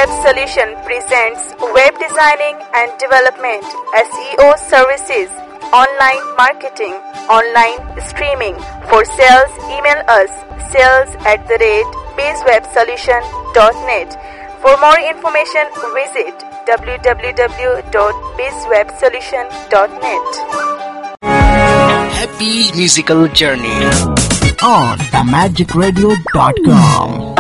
Web Solution presents web designing and development, SEO services, online marketing, online streaming. For sales, email us sales@bizwebsolution.net. For more information, visit www.bizwebsolution.net. Happy musical journey on themagicradio.com.